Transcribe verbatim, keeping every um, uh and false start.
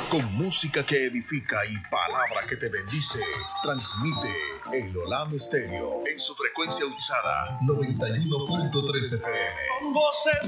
Con música que edifica y palabra que te bendice, transmite el Olam Stereo en su frecuencia usada noventa y uno punto tres F M. Con voces